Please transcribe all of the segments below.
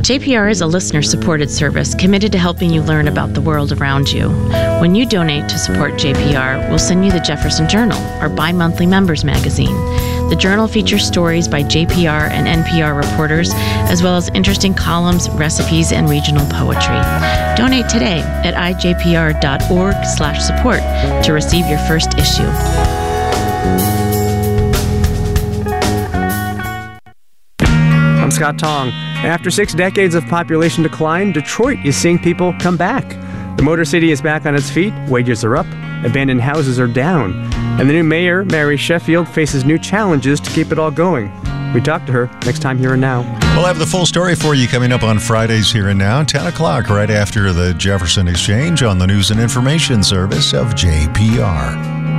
JPR is a listener-supported service committed to helping you learn about the world around you. When you donate to support JPR, we'll send you the Jefferson Journal, our bi-monthly members magazine. The journal features stories by JPR and NPR reporters, as well as interesting columns, recipes, and regional poetry. Donate today at ijpr.org/support to receive your first issue. I'm Scott Tong. After 6 decades of population decline, Detroit is seeing people come back. The Motor City is back on its feet, wages are up, abandoned houses are down, and the new mayor, Mary Sheffield, faces new challenges to keep it all going. We talk to her next time Here and Now. We'll have the full story for you coming up on Fridays Here and Now, 10 o'clock, right after the Jefferson Exchange on the News and Information Service of JPR.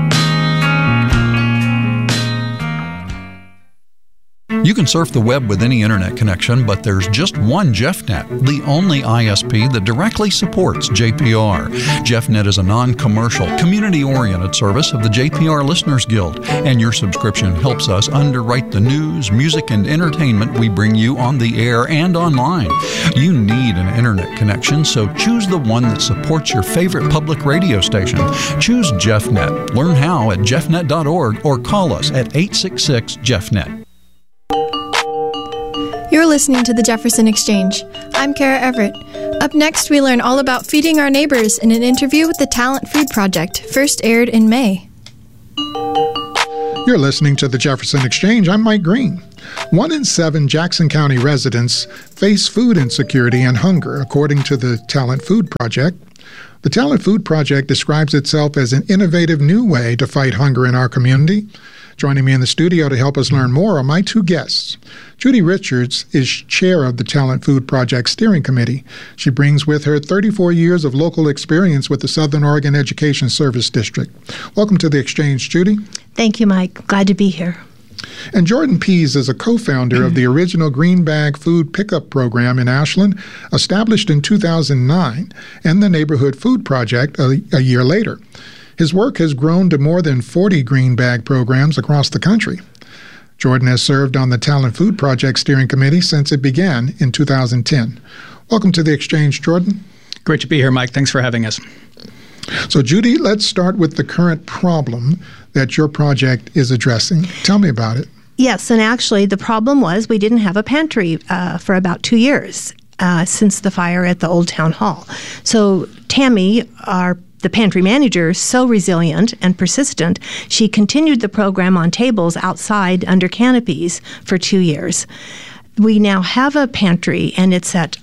You can surf the web with any internet connection, but there's just one JeffNet, the only ISP that directly supports JPR. JeffNet is a non-commercial, community-oriented service of the JPR Listeners Guild, and your subscription helps us underwrite the news, music, and entertainment we bring you on the air and online. You need an internet connection, so choose the one that supports your favorite public radio station. Choose JeffNet. Learn how at jeffnet.org or call us at 866-JeffNet. You're listening to the Jefferson Exchange. I'm Kara Everett. Up next, we learn all about feeding our neighbors in an interview with the Talent Food Project, first aired in May. You're listening to the Jefferson Exchange. I'm Mike Green. 1 in 7 Jackson County residents face food insecurity and hunger, according to the Talent Food Project. The Talent Food Project describes itself as an innovative new way to fight hunger in our community. Joining me in the studio to help us learn more are my two guests. Judy Richards is chair of the Talent Food Project Steering Committee. She brings with her 34 years of local experience with the Southern Oregon Education Service District. Welcome to the Exchange, Judy. Thank you, Mike. Glad to be here. And Jordan Pease is a co-founder of the original Green Bag Food Pickup Program in Ashland, established in 2009, and the Neighborhood Food Project a year later. His work has grown to more than 40 green bag programs across the country. Jordan has served on the Talent Food Project Steering Committee since it began in 2010. Welcome to the Exchange, Jordan. Great to be here, Mike. Thanks for having us. So, Judy, let's start with the current problem that your project is addressing. Tell me about it. Yes, and actually the problem was we didn't have a pantry for about 2 years since the fire at the Old Town Hall. So Tammy, the pantry manager, is so resilient and persistent, she continued the program on tables outside under canopies for 2 years. We now have a pantry, and it's at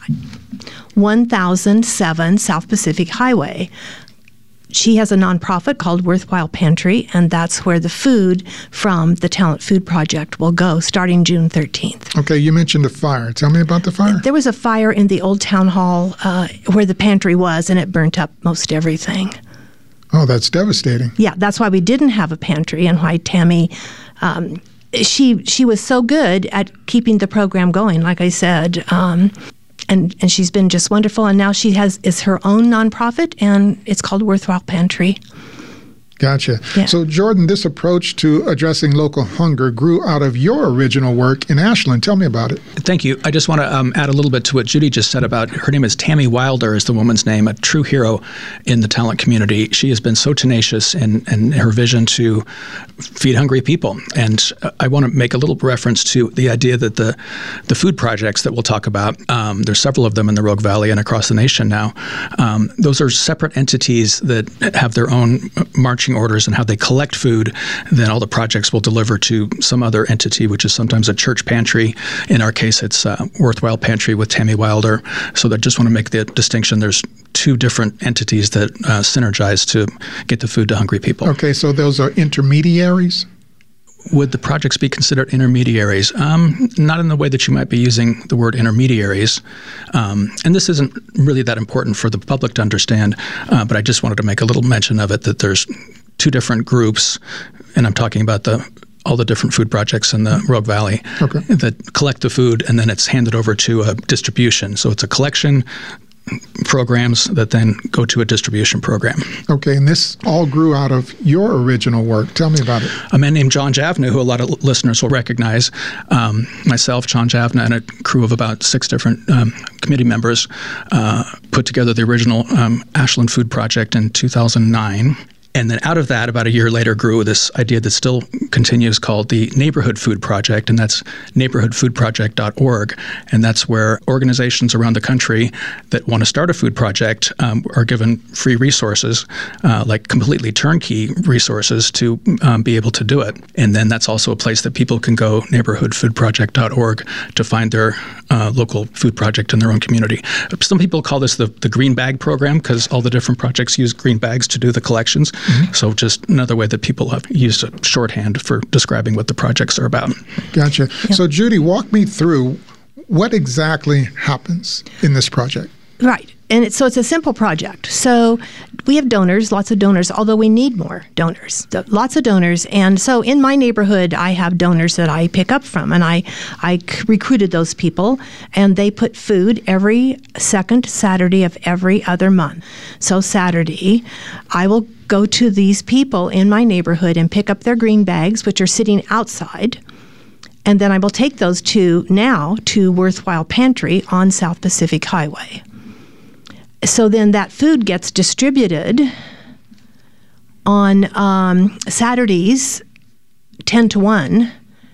1007 South Pacific Highway. She has a nonprofit called Worthwhile Pantry, and that's where the food from the Talent Food Project will go starting June 13th. Okay, you mentioned a fire. Tell me about the fire. There was a fire in the Old Town Hall where the pantry was, and it burnt up most everything. Oh, that's devastating. Yeah, that's why we didn't have a pantry, and why Tammy, she was so good at keeping the program going, like I said. And she's been just wonderful. And now she is her own nonprofit, and it's called Worthwhile Pantry. Gotcha. Yeah. So, Jordan, this approach to addressing local hunger grew out of your original work in Ashland. Tell me about it. Thank you. I just want to add a little bit to what Judy just said about her name is Tammy Wilder is the woman's name, a true hero in the talent community. She has been so tenacious in her vision to feed hungry people. And I want to make a little reference to the idea that the food projects that we'll talk about, there's several of them in the Rogue Valley and across the nation now. Those are separate entities that have their own marching orders and how they collect food. Then all the projects will deliver to some other entity, which is sometimes a church pantry. In our case, it's Worthwhile Pantry with Tammy Wilder. So I just want to make the distinction. There's two different entities that synergize to get the food to hungry people. Okay, so those are intermediaries? Would the projects be considered intermediaries? Not in the way that you might be using the word intermediaries. And this isn't really that important for the public to understand, but I just wanted to make a little mention of it, that there's two different groups, and I'm talking about all the different food projects in the Rogue Valley that collect the food, and then it's handed over to a distribution. So it's a collection, programs that then go to a distribution program. Okay, and this all grew out of your original work. Tell me about it. A man named John Javna, who a lot of listeners will recognize, myself, John Javna, and a crew of about 6 different committee members put together the original Ashland Food Project in 2009. And then out of that, about a year later, grew this idea that still continues called the Neighborhood Food Project, and that's neighborhoodfoodproject.org. And that's where organizations around the country that want to start a food project are given free resources, like completely turnkey resources to be able to do it. And then that's also a place that people can go, neighborhoodfoodproject.org, to find their local food project in their own community. Some people call this the green bag program because all the different projects use green bags to do the collections. Mm-hmm. So just another way that people have used a shorthand for describing what the projects are about. Gotcha. Yeah. So Judy, walk me through what exactly happens in this project. Right. And so it's a simple project. So we have donors, lots of donors, although we need more donors, lots of donors. And so in my neighborhood, I have donors that I pick up from, and I recruited those people, and they put food every second Saturday of every other month. So Saturday, I will go to these people in my neighborhood and pick up their green bags, which are sitting outside. And then I will take those to Worthwhile Pantry on South Pacific Highway. So then that food gets distributed on Saturdays, 10 to 1.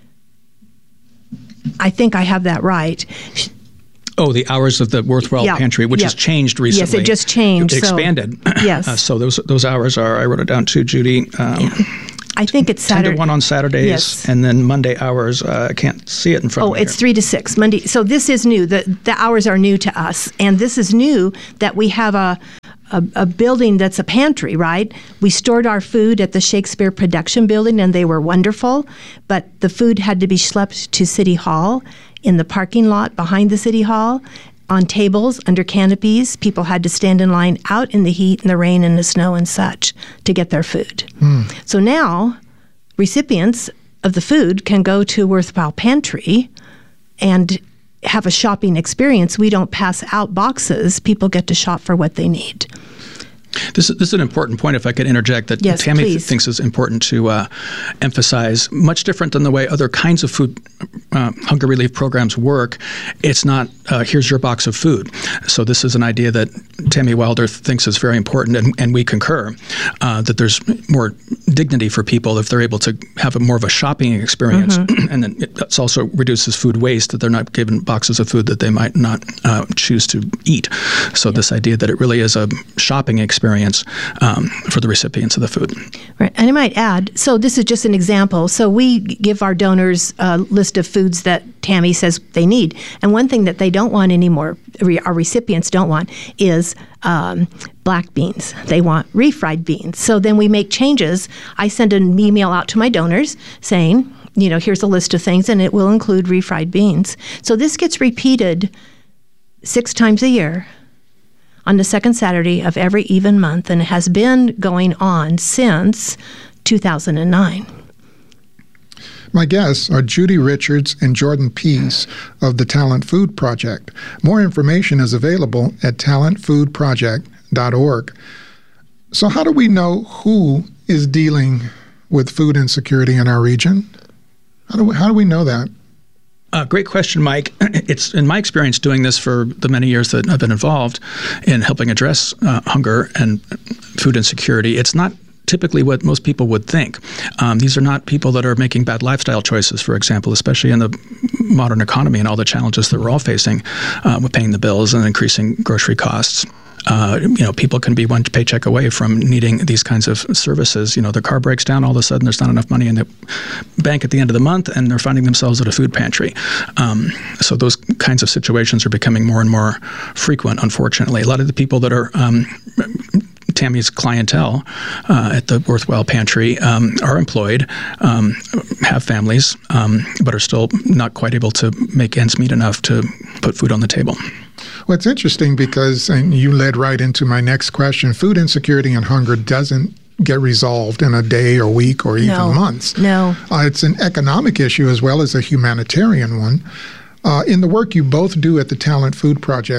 I think I have that right. Oh, the hours of the Worthwhile Pantry, which has changed recently. Yes, it just changed. It expanded. Yes. So those hours are, I wrote it down too, Judy. I think it's Saturday. 10 to 1 on Saturdays, yes. And then Monday hours, I can't see it in front of me. Oh, it's 3 to 6, Monday. So this is new. The hours are new to us. And this is new that we have a building that's a pantry, right? We stored our food at the Shakespeare Production Building, and they were wonderful. But the food had to be schlepped to City Hall in the parking lot behind the City Hall. On tables, under canopies, people had to stand in line out in the heat and the rain and the snow and such to get their food. So now, recipients of the food can go to Worthwhile Pantry and have a shopping experience. We don't pass out boxes. People get to shop for what they need. This is an important point, if I could interject, that yes, Tammy please. Thinks is important to emphasize. Much different than the way other kinds of food hunger relief programs work. It's not, here's your box of food. So this is an idea that Tammy Wilder thinks is very important, and we concur, that there's more dignity for people if they're able to have more of a shopping experience. Mm-hmm. And then it also reduces food waste, that they're not given boxes of food that they might not choose to eat. So this idea that it really is a shopping experience for the recipients of the food. Right. And I might add, so this is just an example. So we give our donors a list of foods that Tammy says they need. And one thing that they don't want anymore, our recipients don't want, is black beans. They want refried beans. So then we make changes. I send an email out to my donors saying, here's a list of things, and it will include refried beans. So this gets repeated 6 times a year on the second Saturday of every even month, and it has been going on since 2009. My guests are Judy Richards and Jordan Peace of the Talent Food Project. More information is available at talentfoodproject.org. So how do we know who is dealing with food insecurity in our region? How do we know that? Great question, Mike. It's, in my experience doing this for the many years that I've been involved in helping address hunger and food insecurity, it's not typically what most people would think. These are not people that are making bad lifestyle choices, for example, especially in the modern economy and all the challenges that we're all facing with paying the bills and increasing grocery costs. People can be one paycheck away from needing these kinds of services. Their car breaks down, all of a sudden there's not enough money in the bank at the end of the month, and they're finding themselves at a food pantry. So those kinds of situations are becoming more and more frequent, unfortunately. A lot of the people that are Tammy's clientele at the Worthwhile Pantry are employed, have families, but are still not quite able to make ends meet enough to put food on the table. Well, it's interesting because, and you led right into my next question, food insecurity and hunger doesn't get resolved in a day or week or even months. No. It's an economic issue as well as a humanitarian one. In the work you both do at the Talent Food Project,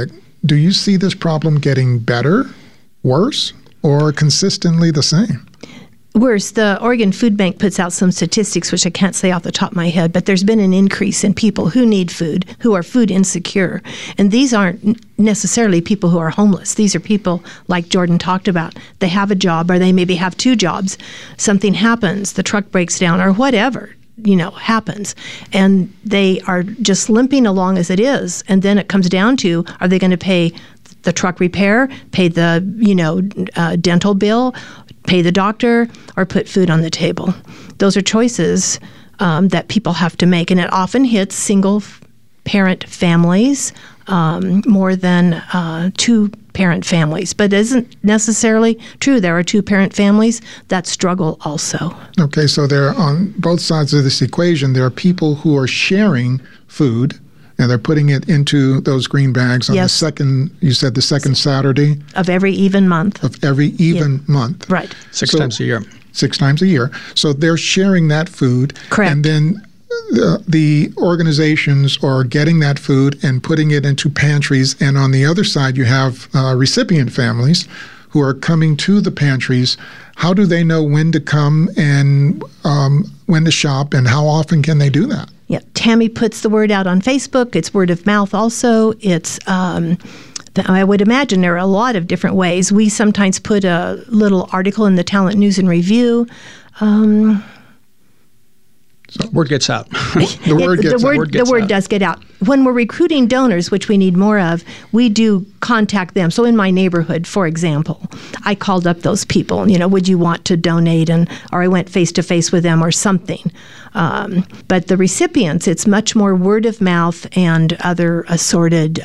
do you see this problem getting better, worse, or consistently the same? Worse. The Oregon Food Bank puts out some statistics, which I can't say off the top of my head, but there's been an increase in people who need food, who are food insecure. And these aren't necessarily people who are homeless. These are people like Jordan talked about. They have a job, or they maybe have 2 jobs. Something happens, the truck breaks down, or whatever, happens. And they are just limping along as it is. And then it comes down to, are they going to pay the truck repair, pay the, dental bill, pay the doctor, or put food on the table? Those are choices that people have to make, and it often hits single-parent families more than 2-parent families. But it isn't necessarily true. There are 2-parent families that struggle also. Okay, so there on both sides of this equation, there are people who are sharing food, and they're putting it into those green bags on the second Saturday? Of every even month. Of every even month. Right. Six times a year. 6 times a year. So they're sharing that food. Correct. And then the organizations are getting that food and putting it into pantries. And on the other side, you have recipient families who are coming to the pantries. How do they know when to come and when to shop, and how often can they do that? Yeah, Tammy puts the word out on Facebook. It's word of mouth also. It's, I would imagine there are a lot of different ways. We sometimes put a little article in the Talent News and Review. So word gets out. The word does get out. When we're recruiting donors, which we need more of, we do contact them. So in my neighborhood, for example, I called up those people, would you want to donate? Or I went face-to-face with them or something. But the recipients, it's much more word of mouth and other assorted,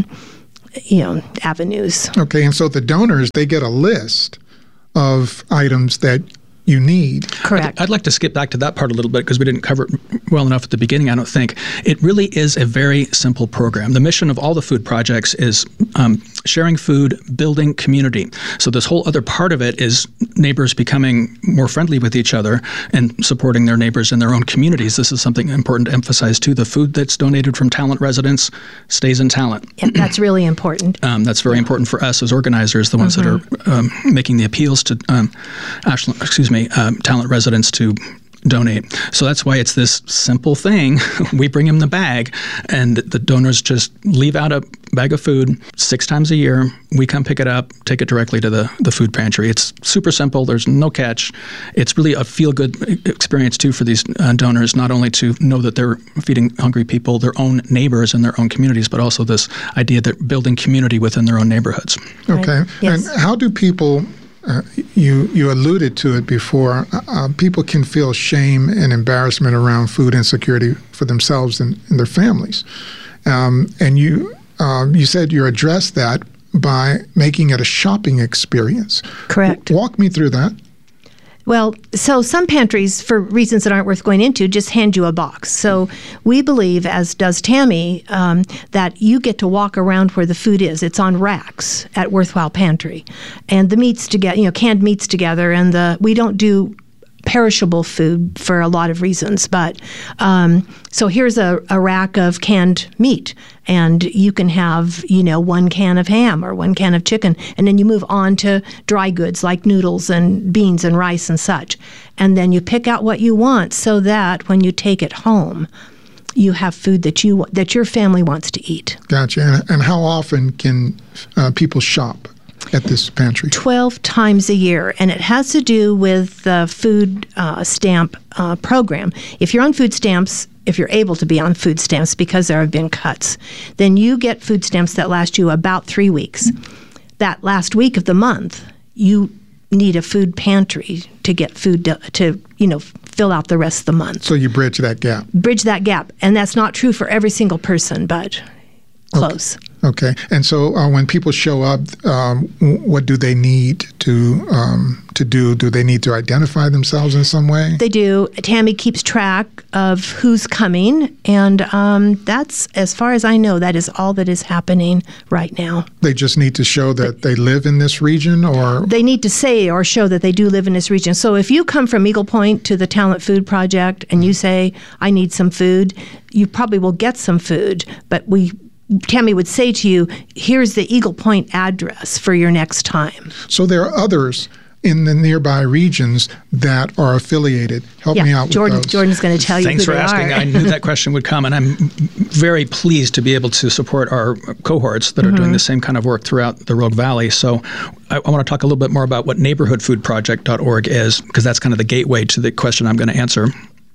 avenues. Okay, and so the donors, they get a list of items that you need. Correct. I'd like to skip back to that part a little bit because we didn't cover it well enough at the beginning, I don't think. It really is a very simple program. The mission of all the food projects is sharing food, building community. So this whole other part of it is neighbors becoming more friendly with each other and supporting their neighbors in their own communities. This is something important to emphasize too. The food that's donated from Talent residents stays in Talent. Yeah, that's really important. That's very important for us as organizers, the ones that are making the appeals to Talent residents to donate. So that's why it's this simple thing. We bring them the bag, and the donors just leave out a bag of food 6 times a year. We come pick it up, take it directly to the food pantry. It's super simple. There's no catch. It's really a feel-good experience, too, for these donors, not only to know that they're feeding hungry people, their own neighbors in their own communities, but also this idea that building community within their own neighborhoods. Okay. Right. Yes. And how do people... You alluded to it before. People can feel shame and embarrassment around food insecurity for themselves and their families. And you said you addressed that by making it a shopping experience. Correct. Walk me through that. Well, so some pantries, for reasons that aren't worth going into, just hand you a box. So we believe, as does Tammy, that you get to walk around where the food is. It's on racks at Worthwhile Pantry. And the meats together, canned meats together, and we don't do perishable food for a lot of reasons. But so here's a rack of canned meat, and you can have, 1 can of ham or 1 can of chicken, and then you move on to dry goods like noodles and beans and rice and such. And then you pick out what you want so that when you take it home, you have food that your family wants to eat. Gotcha. And how often can people shop at this pantry? 12 times a year, and it has to do with the food stamp program. If you're on food stamps, if you're able to be on food stamps because there have been cuts, then you get food stamps that last you about 3 weeks. That last week of the month, you need a food pantry to get food to fill out the rest of the month. So you bridge that gap. Bridge that gap, and that's not true for every single person, but close. Okay. And so when people show up, what do they need to do? Do they need to identify themselves in some way? They do. Tammy keeps track of who's coming, and that's, as far as I know, that is all that is happening right now. They just need to show that they live in this region, or? They need to say or show that they do live in this region. So if you come from Eagle Point to the Talent Food Project and you say, I need some food, you probably will get some food, but we Tammy would say to you, here's the Eagle Point address for your next time. So there are others in the nearby regions that are affiliated. Help me out with those. Jordan's going to tell you Thanks who for they asking. are. I knew that question would come, and I'm very pleased to be able to support our cohorts that are doing the same kind of work throughout the Rogue Valley. So I want to talk a little bit more about what neighborhoodfoodproject.org is, because that's kind of the gateway to the question I'm going to answer.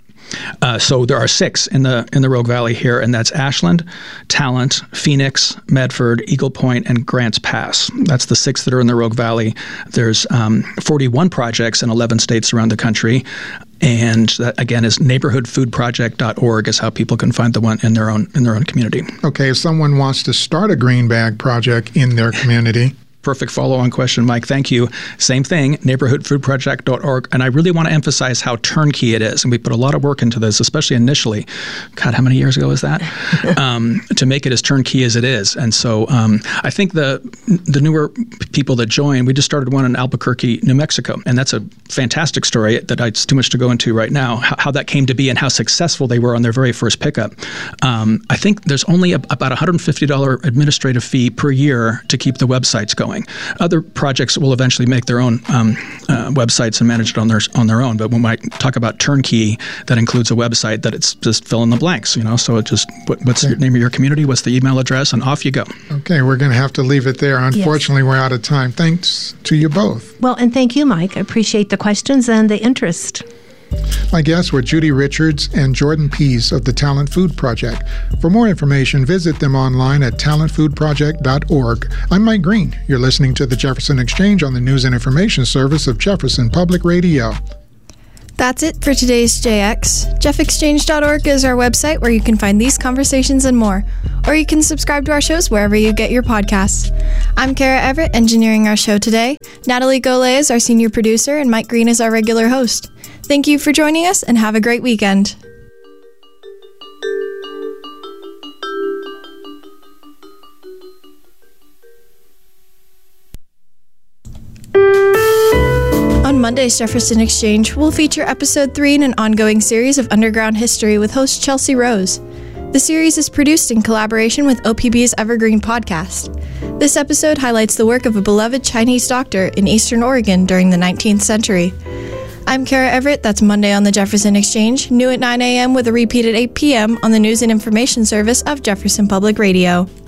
So there are 6 in the Rogue Valley here, and that's Ashland, Talent, Phoenix, Medford, Eagle Point, and Grants Pass. That's the 6 that are in the Rogue Valley. There's 41 projects in 11 states around the country, and that again is neighborhoodfoodproject.org is how people can find the one in their own community. Okay, if someone wants to start a green bag project in their community. Perfect follow-on question, Mike. Thank you. Same thing, neighborhoodfoodproject.org. And I really want to emphasize how turnkey it is. And we put a lot of work into this, especially initially. God, how many years ago was that? To make it as turnkey as it is. And so I think the newer people that join, we just started one in Albuquerque, New Mexico. And that's a fantastic story that it's too much to go into right now, how that came to be and how successful they were on their very first pickup. I think there's only about $150 administrative fee per year to keep the websites going. Other projects will eventually make their own websites and manage it on their own. But when I talk about turnkey, that includes a website that it's just fill in the blanks. So it just what's the name of your community, what's the email address, and off you go. Okay, we're going to have to leave it there. Unfortunately, We're out of time. Thanks to you both. Well, and thank you, Mike. I appreciate the questions and the interest. My guests were Judy Richards and Jordan Pease of the Talent Food Project. For more information, visit them online at talentfoodproject.org. I'm Mike Green. You're listening to the Jefferson Exchange on the News and Information Service of Jefferson Public Radio. That's it for today's JX. JeffExchange.org is our website where you can find these conversations and more. Or you can subscribe to our shows wherever you get your podcasts. I'm Kara Everett, engineering our show today. Natalie Golay is our senior producer, and Mike Green is our regular host. Thank you for joining us, and have a great weekend. On Monday's Jefferson Exchange, we'll feature Episode 3 in an ongoing series of Underground History with host Chelsea Rose. The series is produced in collaboration with OPB's Evergreen Podcast. This episode highlights the work of a beloved Chinese doctor in Eastern Oregon during the 19th century. I'm Kara Everett. That's Monday on the Jefferson Exchange, new at 9 a.m. with a repeat at 8 p.m. on the News and Information Service of Jefferson Public Radio.